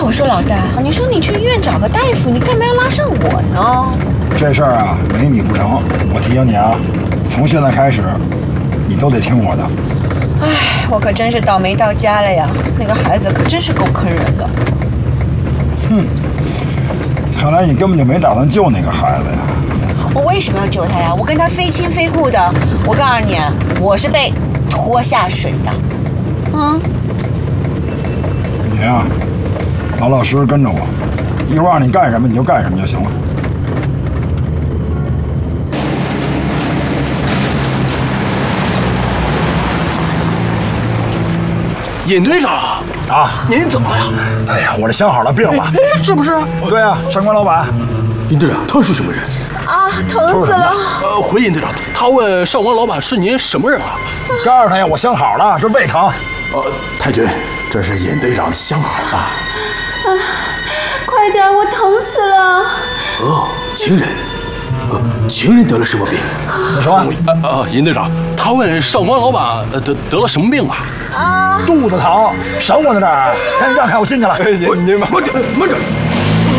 我说老大，你说你去医院找个大夫，你干嘛要拉上我呢？ 这事儿啊，没你不成。我提醒你啊，从现在开始，你都得听我的。 唉，我可真是倒霉到家了呀！那个孩子可真是够坑人的。 看来你根本就没打算救那个孩子呀。 我为什么要救他呀？我跟他非亲非故的。我告诉你，我是被拖下水的。 你呀，老老实实跟着我，一会儿让你干什么你就干什么就行了。 尹队长啊， 您怎么了呀？ 哎呀，我这想好了病了。 是不是？ 对啊，上官老板。 尹队长，他是什么人？ 啊，疼死了！ 回尹队长，他问上官老板是您什么人啊？ 告诉他呀，我想好了，是胃疼。 太君，这是尹队长想好了。 快点，我疼死了！ 情人，情人得了什么病？ 你说？ 尹队长，他问上官老板得了什么病啊？ 肚子疼，省我呢这儿，赶紧让开，我进去了。 您慢点。